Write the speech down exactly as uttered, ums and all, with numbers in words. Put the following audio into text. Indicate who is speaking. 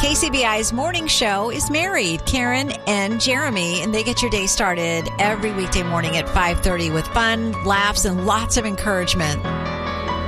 Speaker 1: K C B I's morning show is married, Karen and Jeremy, and they get your day started every weekday morning at five thirty with fun, laughs, and lots of encouragement.